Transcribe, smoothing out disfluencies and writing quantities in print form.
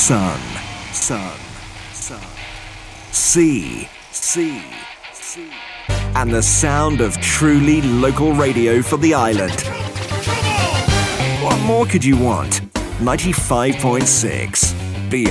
sun, sea, and the sound of truly local radio for the island. What more could you want? 95.6